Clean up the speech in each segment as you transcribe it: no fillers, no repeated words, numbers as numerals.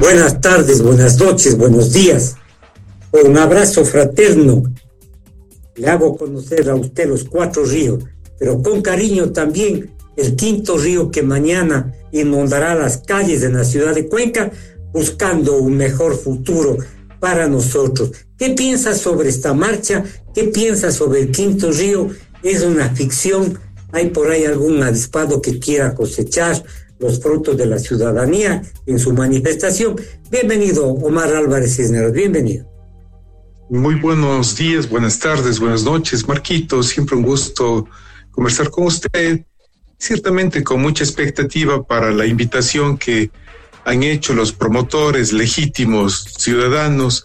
Buenas tardes, buenas noches, buenos días. Con un abrazo fraterno le hago conocer a usted los 4 ríos, pero con cariño también el 5.º río que mañana inundará las calles de la ciudad de Cuenca buscando un mejor futuro para nosotros. ¿Qué piensa sobre esta marcha? ¿Qué piensa sobre el 5.º río? ¿Es una ficción? ¿Hay por ahí algún avispado que quiera cosechar los frutos de la ciudadanía en su manifestación? Bienvenido, Omar Álvarez Cisneros, bienvenido. Muy buenos días, buenas tardes, buenas noches, Marquito. Siempre un gusto conversar con usted. Ciertamente con mucha expectativa para la invitación que han hecho los promotores legítimos ciudadanos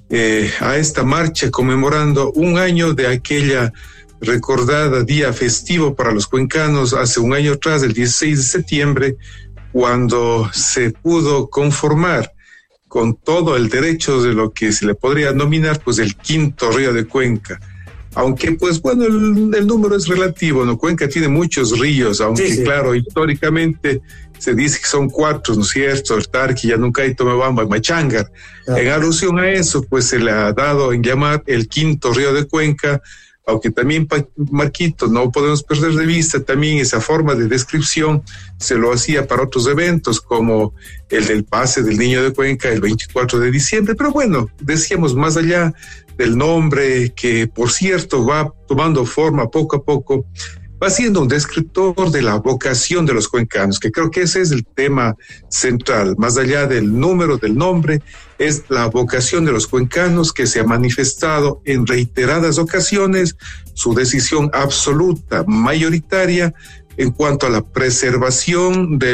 a esta marcha conmemorando un año de aquella recordada día festivo para los cuencanos hace un año atrás, el 16 de septiembre, cuando se pudo conformar con todo el derecho de lo que se le podría denominar pues el 5.º río de Cuenca. Aunque pues bueno, el número es relativo, ¿no? Cuenca tiene muchos ríos, aunque sí. Claro, históricamente se dice que son 4, ¿no es cierto? El Tarqui, Yanuncay, Tomebamba y Machangar. En alusión a eso, pues se le ha dado en llamar el 5.º río de Cuenca, aunque también, Marquito, no podemos perder de vista también esa forma de descripción se lo hacía para otros eventos como el del pase del Niño de Cuenca el 24 de diciembre, pero bueno, decíamos más allá del nombre que, por cierto, va tomando forma poco a poco, va siendo un descriptor de la vocación de los cuencanos, que creo que ese es el tema central, más allá del número del nombre, es la vocación de los cuencanos que se ha manifestado en reiteradas ocasiones, su decisión absoluta, mayoritaria, en cuanto a la preservación de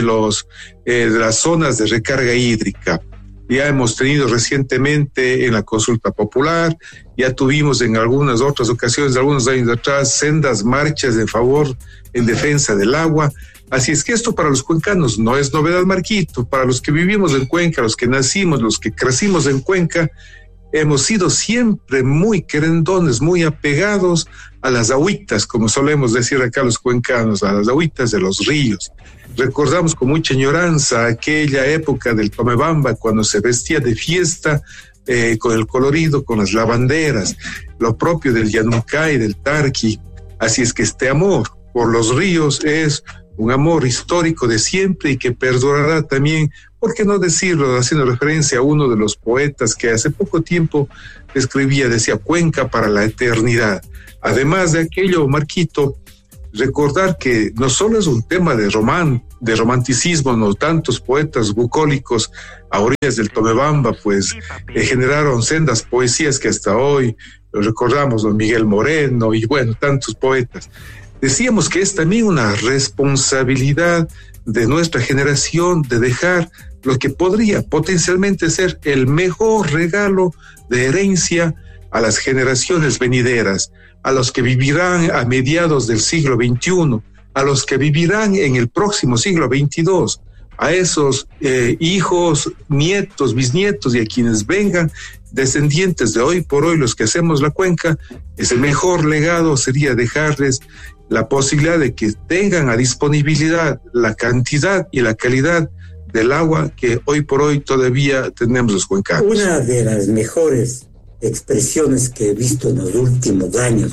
las zonas de recarga hídrica. Ya hemos tenido recientemente en la consulta popular, ya tuvimos en algunas otras ocasiones, algunos años atrás, sendas marchas en defensa del agua. Así es que esto para los cuencanos no es novedad, Marquito. Para los que vivimos en Cuenca, los que nacimos, los que crecimos en Cuenca, hemos sido siempre muy querendones, muy apegados a las agüitas, como solemos decir acá los cuencanos, a las agüitas de los ríos. Recordamos con mucha añoranza aquella época del Tomebamba, cuando se vestía de fiesta, con el colorido, con las lavanderas, lo propio del Yanuncay, del Tarqui. Así es que este amor por los ríos es un amor histórico de siempre y que perdurará también, ¿por qué no decirlo? Haciendo referencia a uno de los poetas que hace poco tiempo escribía, decía, Cuenca para la eternidad. Además de aquello, Marquito, recordar que no solo es un tema de romanticismo, no tantos poetas bucólicos a orillas del Tomebamba, pues generaron sendas poesías que hasta hoy lo recordamos, don Miguel Moreno y bueno, tantos poetas. Decíamos que es también una responsabilidad de nuestra generación de dejar lo que podría potencialmente ser el mejor regalo de herencia a las generaciones venideras, a los que vivirán a mediados del siglo XXI, a los que vivirán en el próximo siglo XXII, a esos hijos, nietos, bisnietos y a quienes vengan descendientes de hoy por hoy, los que hacemos la Cuenca, ese mejor legado sería dejarles la posibilidad de que tengan a disponibilidad la cantidad y la calidad del agua que hoy por hoy todavía tenemos los cuencanos. Una de las mejores expresiones que he visto en los últimos años,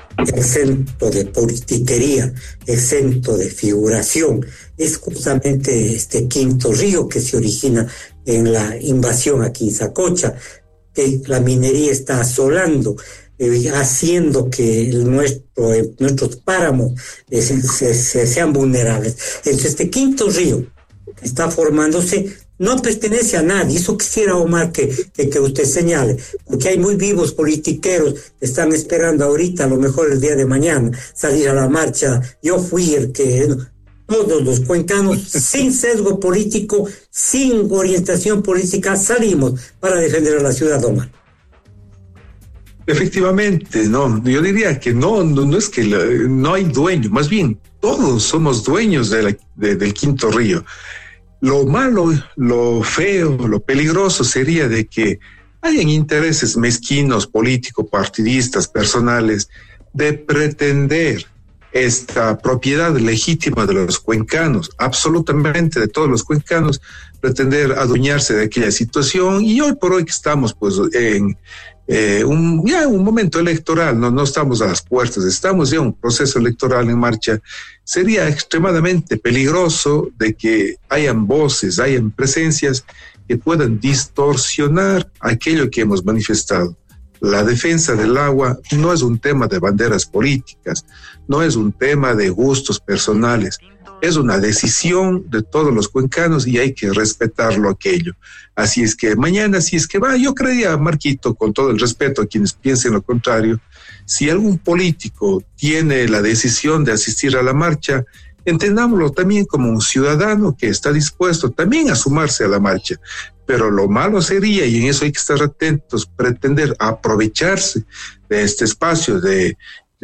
exento de politiquería, exento de figuración, es justamente este 5.º río que se origina en la invasión aquí en Sacocha, que la minería está asolando, haciendo que nuestros páramos sean vulnerables. Entonces, este 5.º río que está formándose no pertenece a nadie. Eso quisiera, Omar, que usted señale, porque hay muy vivos politiqueros que están esperando ahorita, a lo mejor el día de mañana, salir a la marcha. Yo fui el que... Todos los cuencanos, sin sesgo político, sin orientación política, salimos para defender a la ciudad, Omar. Efectivamente, no, yo diría que no es que no hay dueño, más bien todos somos dueños del 5.º río. Lo malo, lo feo, lo peligroso sería de que hayan intereses mezquinos, políticos, partidistas, personales, de pretender esta propiedad legítima de los cuencanos, absolutamente de todos los cuencanos, pretender adueñarse de aquella situación. Y hoy por hoy que estamos pues en un momento electoral, no estamos a las puertas, estamos ya en un proceso electoral en marcha, sería extremadamente peligroso de que hayan voces, hayan presencias que puedan distorsionar aquello que hemos manifestado. La defensa del agua no es un tema de banderas políticas, no es un tema de gustos personales, es una decisión de todos los cuencanos y hay que respetarlo aquello. Así es que mañana, si es que va, yo creía, Marquito, con todo el respeto a quienes piensen lo contrario, si algún político tiene la decisión de asistir a la marcha, entendámoslo también como un ciudadano que está dispuesto también a sumarse a la marcha. Pero lo malo sería, y en eso hay que estar atentos, pretender aprovecharse de este espacio de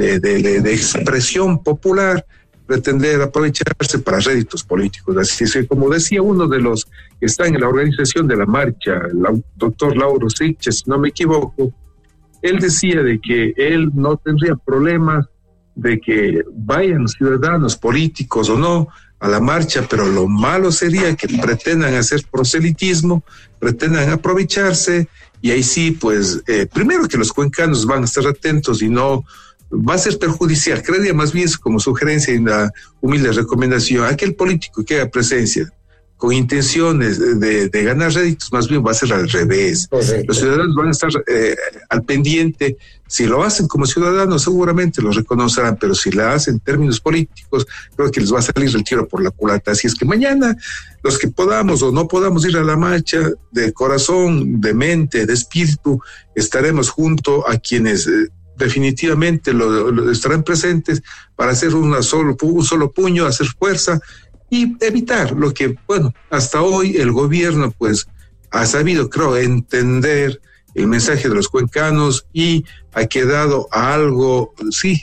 expresión popular, pretender aprovecharse para réditos políticos. Así es que, como decía uno de los que están en la organización de la marcha, el doctor Lauro Siches, si no me equivoco, él decía de que él no tendría problemas de que vayan ciudadanos políticos o no a la marcha, pero lo malo sería que pretendan hacer proselitismo, pretendan aprovecharse, y ahí sí, pues, primero que los cuencanos van a estar atentos y no va a ser perjudicial. Creería más bien como sugerencia y una humilde recomendación, aquel político que haga presencia con intenciones de ganar réditos, más bien va a ser al revés. Correcto. Los ciudadanos van a estar al pendiente. Si lo hacen como ciudadanos, seguramente lo reconocerán, pero si lo hacen en términos políticos, creo que les va a salir el tiro por la culata. Así es que mañana, los que podamos o no podamos ir a la marcha, de corazón, de mente, de espíritu, estaremos junto a quienes definitivamente lo estarán presentes para hacer un solo puño, hacer fuerza y evitar lo que, bueno, hasta hoy el gobierno pues ha sabido, creo, entender el mensaje de los cuencanos y ha quedado a algo, sí,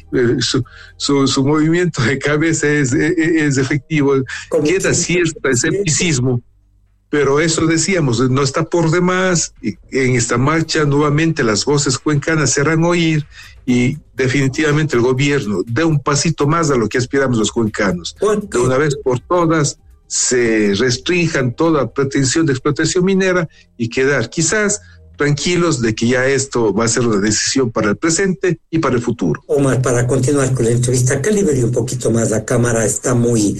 su movimiento de cabeza es efectivo, queda cierto escepticismo, pero eso decíamos, no está por demás. En esta marcha nuevamente las voces cuencanas se harán oír y definitivamente el gobierno dé un pasito más a lo que aspiramos los cuencanos. De una vez por todas se restrinjan toda pretensión de explotación minera y quedar quizás tranquilos de que ya esto va a ser una decisión para el presente y para el futuro. Omar, para continuar con la entrevista, acá liberé un poquito más, la cámara está muy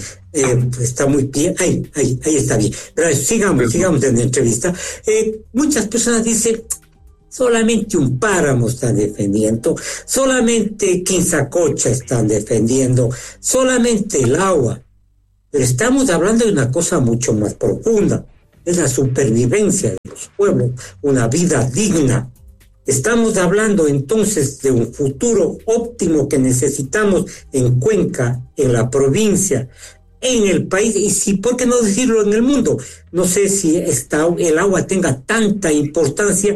bien, ahí está bien, pero sigamos en la entrevista. Muchas personas dicen, solamente un páramo están defendiendo, solamente Quinzacocha están defendiendo, solamente el agua, pero estamos hablando de una cosa mucho más profunda. Es la supervivencia de los pueblos, una vida digna. Estamos hablando entonces de un futuro óptimo que necesitamos en Cuenca, en la provincia, en el país, y si, ¿por qué no decirlo, en el mundo? No sé si el agua tenga tanta importancia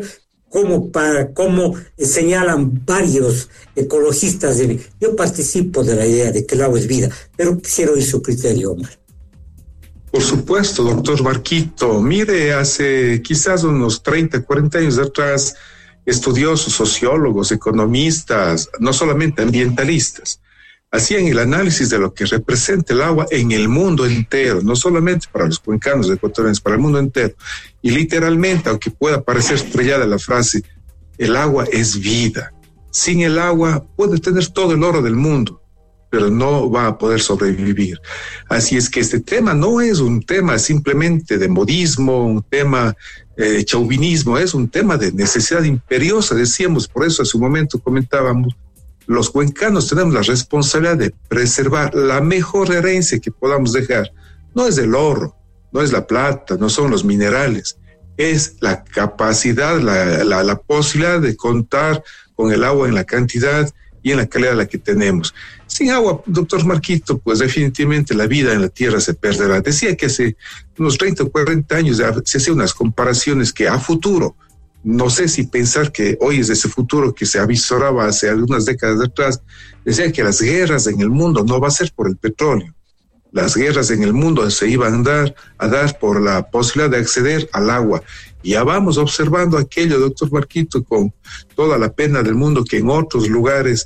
como señalan varios ecologistas. Yo participo de la idea de que el agua es vida, pero quisiera oír su criterio, Omar. Por supuesto, doctor Marquito. Mire, hace quizás unos 30, 40 años atrás, estudiosos, sociólogos, economistas, no solamente ambientalistas, hacían el análisis de lo que representa el agua en el mundo entero, no solamente para los cuencanos ecuatorianos, para el mundo entero. Y literalmente, aunque pueda parecer estrellada la frase, el agua es vida. Sin el agua puede tener todo el oro del mundo, pero no va a poder sobrevivir. Así es que este tema no es un tema simplemente de modismo, un tema de chauvinismo, es un tema de necesidad imperiosa, decíamos, por eso hace un momento comentábamos, los cuencanos tenemos la responsabilidad de preservar la mejor herencia que podamos dejar. No es el oro, no es la plata, no son los minerales, es la capacidad, la posibilidad de contar con el agua en la cantidad y en la calidad a la que tenemos. Sin agua, doctor Marquito, pues definitivamente la vida en la tierra se perderá. Decía que hace unos 30 o 40 años se hacían unas comparaciones que a futuro, no sé si pensar que hoy es ese futuro que se avisoraba hace algunas décadas atrás, decía que las guerras en el mundo no va a ser por el petróleo. Las guerras en el mundo se iban a dar por la posibilidad de acceder al agua. Y ya vamos observando aquello, doctor Marquito, con toda la pena del mundo, que en otros lugares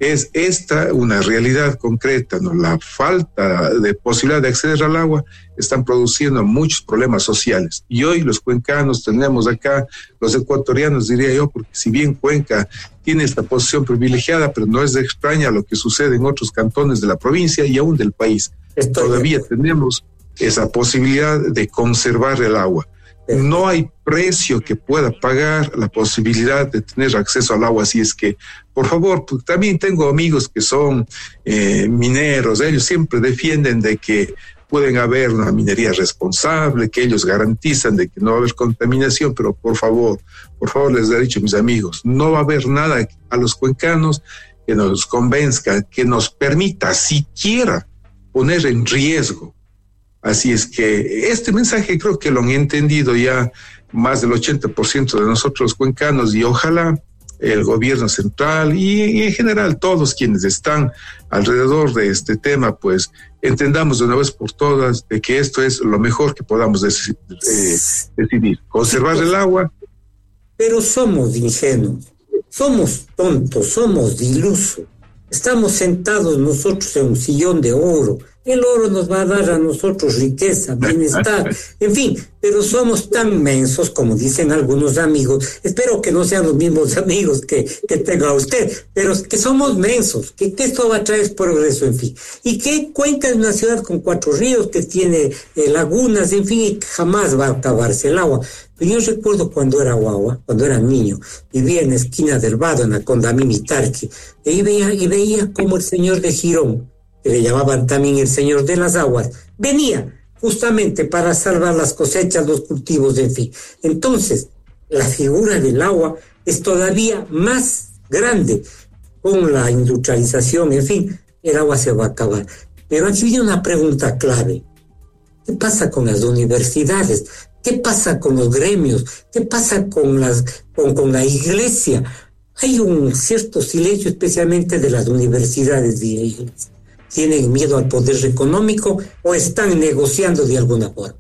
es esta una realidad concreta, ¿no? La falta de posibilidad de acceder al agua están produciendo muchos problemas sociales. Y hoy los cuencanos tenemos acá, los ecuatorianos diría yo, porque si bien Cuenca tiene esta posición privilegiada, pero no es de extraña lo que sucede en otros cantones de la provincia y aún del país. Todavía tenemos esa posibilidad de conservar el agua. No hay precio que pueda pagar la posibilidad de tener acceso al agua, así es que, por favor, pues, también tengo amigos que son mineros, ellos siempre defienden de que pueden haber una minería responsable, que ellos garantizan de que no va a haber contaminación, pero por favor les he dicho a mis amigos, no va a haber nada a los cuencanos que nos convenzca, que nos permita siquiera poner en riesgo. Así es que este mensaje creo que lo han entendido ya más del 80% de nosotros cuencanos y ojalá el gobierno central y en general todos quienes están alrededor de este tema, pues entendamos de una vez por todas de que esto es lo mejor que podamos decidir, conservar el agua. Pero somos ingenuos, somos tontos, somos ilusos. Estamos sentados nosotros en un sillón de oro. El oro nos va a dar a nosotros riqueza, bienestar, en fin, pero somos tan mensos, como dicen algunos amigos. Espero que no sean los mismos amigos que tenga usted, pero que somos mensos, que esto va a traer progreso, en fin. Y que Cuenca es una ciudad con 4 ríos, que tiene lagunas, en fin, y que jamás va a acabarse el agua. Pero yo recuerdo cuando era guagua, cuando era niño, vivía en la esquina del Vado, en la Condamini Tarqui, y veía como el señor de Girón, que le llamaban también el señor de las aguas, venía justamente para salvar las cosechas, los cultivos, en fin. Entonces, la figura del agua es todavía más grande. Con la industrialización, en fin, el agua se va a acabar. Pero aquí viene una pregunta clave. ¿Qué pasa con las universidades? ¿Qué pasa con los gremios? ¿Qué pasa con la iglesia? Hay un cierto silencio, especialmente de las universidades y iglesias. ¿Tienen miedo al poder económico o están negociando de alguna forma?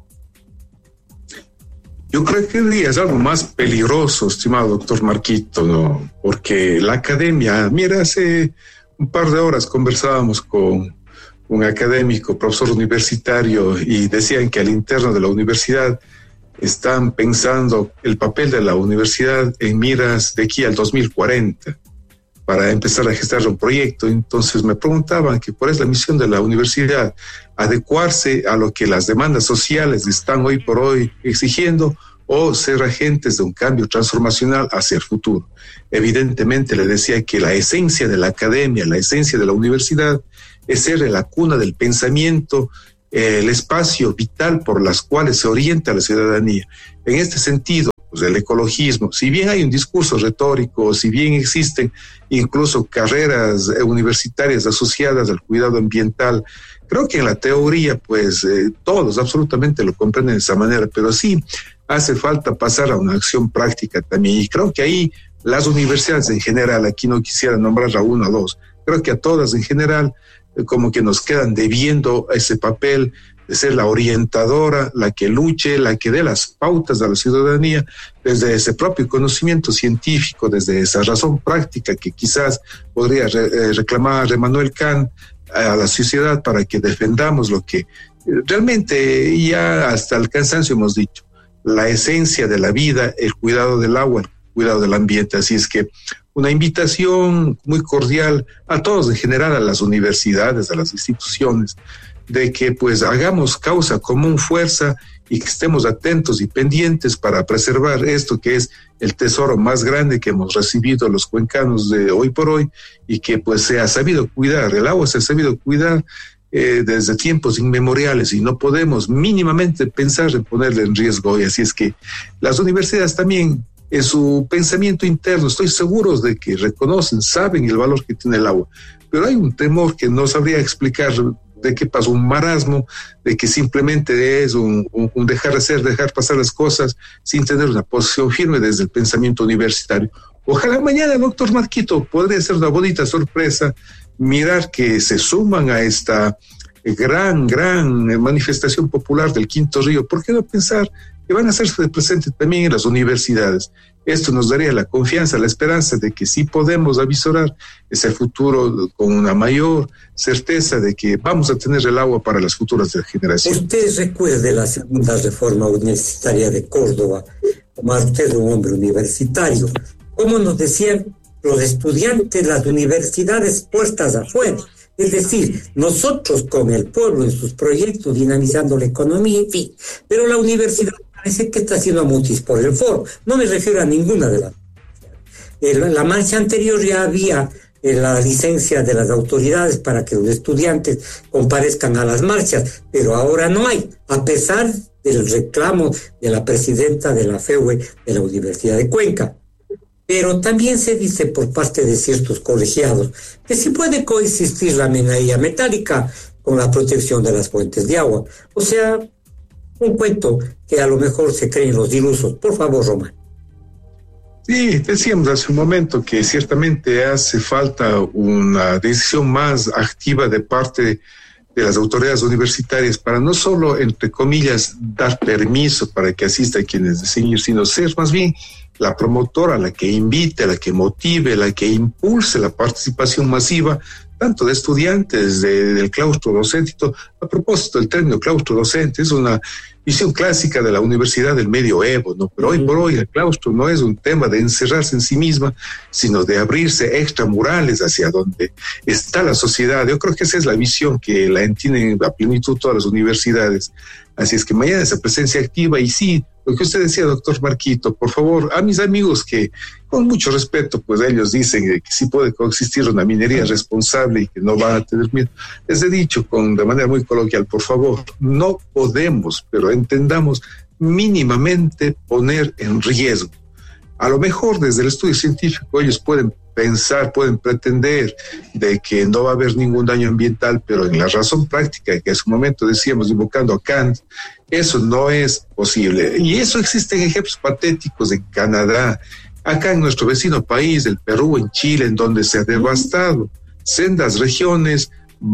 Yo creo que es algo más peligroso, estimado doctor Marquito, ¿no? Porque la academia, mira, hace un par de horas conversábamos con un académico, profesor universitario, y decían que al interno de la universidad están pensando el papel de la universidad en miras de aquí al 2040. Para empezar a gestar un proyecto. Entonces me preguntaban que cuál es la misión de la universidad, adecuarse a lo que las demandas sociales están hoy por hoy exigiendo o ser agentes de un cambio transformacional hacia el futuro. Evidentemente le decía que la esencia de la academia, la esencia de la universidad es ser la cuna del pensamiento, el espacio vital por las cuales se orienta la ciudadanía. En este sentido, pues el ecologismo, si bien hay un discurso retórico, si bien existen incluso carreras universitarias asociadas al cuidado ambiental, creo que en la teoría, pues todos absolutamente lo comprenden de esa manera, pero sí hace falta pasar a una acción práctica también. Y creo que ahí las universidades en general, aquí no quisiera nombrar a una o dos, creo que a todas en general, como que nos quedan debiendo ese papel de ser la orientadora, la que luche, la que dé las pautas a la ciudadanía desde ese propio conocimiento científico, desde esa razón práctica que quizás podría reclamar Immanuel Kant a la sociedad para que defendamos lo que realmente ya hasta el cansancio hemos dicho, la esencia de la vida, el cuidado del agua, el cuidado del ambiente. Así es que una invitación muy cordial a todos en general, a las universidades, a las instituciones, de que pues hagamos causa común, fuerza, y que estemos atentos y pendientes para preservar esto que es el tesoro más grande que hemos recibido los cuencanos de hoy por hoy, y que pues se ha sabido cuidar, el agua se ha sabido cuidar desde tiempos inmemoriales, y no podemos mínimamente pensar en ponerle en riesgo hoy. Así es que las universidades también, en su pensamiento interno, estoy seguro de que reconocen, saben el valor que tiene el agua, pero hay un temor que no sabría explicar de qué pasa, un marasmo, de que simplemente es un dejar hacer, dejar pasar las cosas sin tener una posición firme desde el pensamiento universitario. Ojalá mañana, doctor Marquito, podría ser una bonita sorpresa mirar que se suman a esta gran manifestación popular del Quinto Río. ¿Por qué no pensar que van a hacerse presentes también en las universidades. Esto nos daría la confianza, la esperanza de que sí podemos avisorar ese futuro con una mayor certeza de que vamos a tener el agua para las futuras generaciones. Usted recuerde la segunda reforma universitaria de Córdoba, como usted es un hombre universitario, como nos decían los estudiantes, las universidades puestas afuera. Es decir, nosotros con el pueblo en sus proyectos dinamizando la economía, en fin, pero la universidad parece que está haciendo mutis por el foro. No me refiero a ninguna de las. En la marcha anterior ya había la licencia de las autoridades para que los estudiantes comparezcan a las marchas, pero ahora no hay, a pesar del reclamo de la presidenta de la FEUE de la Universidad de Cuenca. Pero también se dice por parte de ciertos colegiados que sí puede coexistir la minería metálica con la protección de las fuentes de agua. O sea, un cuento que a lo mejor se creen los ilusos. Por favor, Román. Sí, decíamos hace un momento que ciertamente hace falta una decisión más activa de parte de las autoridades universitarias para no solo, entre comillas, dar permiso para que asistan quienes deseen ir, sino ser más bien la promotora, la que invite, la que motive, la que impulse la participación masiva, tanto de estudiantes del claustro docente. A propósito, el término claustro docente es una visión clásica de la universidad del medioevo, ¿no? Pero hoy por hoy el claustro no es un tema de encerrarse en sí misma, sino de abrirse extramurales hacia donde está la sociedad. Yo creo que esa es la visión que la entienden a plenitud todas las universidades. Así es que mañana esa presencia activa, y sí, lo que usted decía, doctor Marquito, por favor, a mis amigos que con mucho respeto, pues ellos dicen que sí puede coexistir una minería responsable y que no van a tener miedo. Les he dicho de manera muy coloquial, por favor, no podemos, pero entendamos, mínimamente poner en riesgo. A lo mejor desde el estudio científico ellos pueden pensar, pueden pretender de que no va a haber ningún daño ambiental, pero en la razón práctica, que en su momento decíamos, invocando a Kant, eso no es posible. Y eso existen ejemplos patéticos en Canadá, acá en nuestro vecino país, el Perú, en Chile, en donde se ha devastado sendas regiones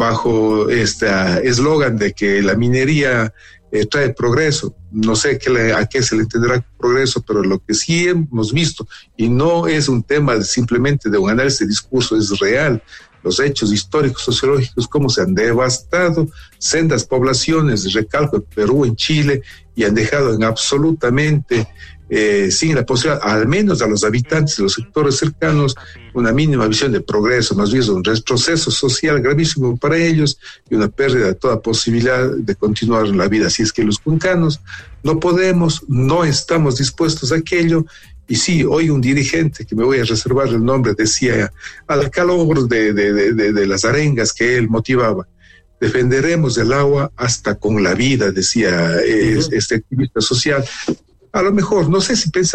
bajo este eslogan de que la minería trae progreso. No sé a qué se le entenderá progreso, pero lo que sí hemos visto, y no es un tema simplemente de un análisis de discurso, es real, los hechos históricos, sociológicos, cómo se han devastado sendas poblaciones, de recalco, en Perú, en Chile, y han dejado en absolutamente sin la posibilidad, al menos a los habitantes de los sectores cercanos, una mínima visión de progreso, más bien un retroceso social gravísimo para ellos y una pérdida de toda posibilidad de continuar en la vida. Así es que los cuncanos no podemos, no estamos dispuestos a aquello. Y sí, hoy un dirigente, que me voy a reservar el nombre, decía, al calor de las arengas que él motivaba, defenderemos el agua hasta con la vida, decía este activista social. A lo mejor, no sé si pensar